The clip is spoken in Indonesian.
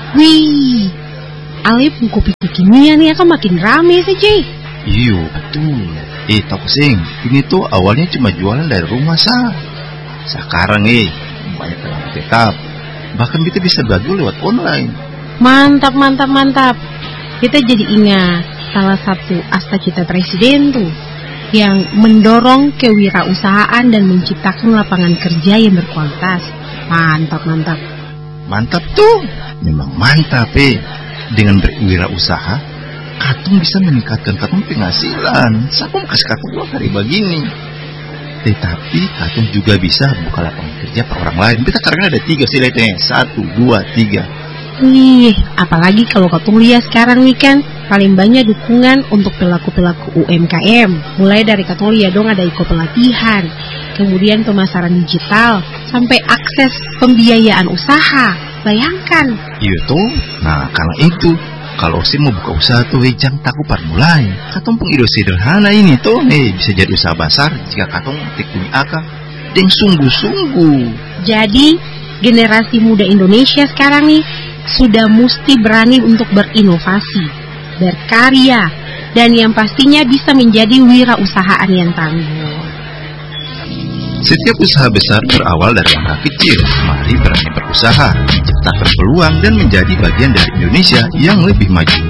Wih, Ale buku pikir kimia nih akan makin rame sih, Ci. Iyo, betul. Tahu sing, ini tuh awalnya cuma jualan dari rumah sah. Sekarang banyak pelanggan tetap. Bahkan kita bisa bagi lewat online. Mantap. Kita jadi ingat salah satu asta-cita presiden tuh yang mendorong kewirausahaan dan menciptakan lapangan kerja yang berkualitas. Mantap. Mantap tuh, memang mantap Dengan berwirausasaha, katong bisa meningkatkan katong penghasilan. Siapa kasih katong 2 hari begini. Tetapi katong juga bisa buka lapangan kerja per orang lain. Kita karena ada 3 sih lihatnya, 1, 2, 3. Wih, apalagi kalau katong lihat sekarang nih kan, paling banyak dukungan untuk pelaku-pelaku UMKM. Mulai dari katong lihat dong ada pelatihan, kemudian pemasaran digital, sampai akses pembiayaan usaha. Bayangkan. Iya tuh, nah karena itu, kalau sih mau buka usaha tuh jangan takut mulai. Katong ide sederhana ini tuh, bisa jadi usaha besar jika katong tekuni akal dan sungguh-sungguh. Jadi, generasi muda Indonesia sekarang nih, sudah mesti berani untuk berinovasi, berkarya, dan yang pastinya bisa menjadi wirausahaan yang tangguh. Setiap usaha besar berawal dari langkah kecil. Mari berani berusaha, menciptakan peluang dan menjadi bagian dari Indonesia yang lebih maju.